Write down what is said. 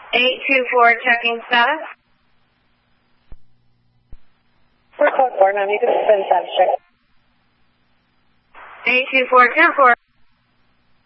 824 checking status. For code 4, 90 to 10 Street. 824 10-4.